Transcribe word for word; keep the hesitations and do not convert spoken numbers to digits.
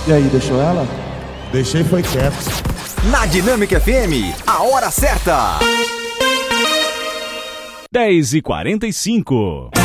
E aí, deixou ela? Deixei, foi quieto. Na Dinâmica F M, a hora certa. dez e quarenta e cinco.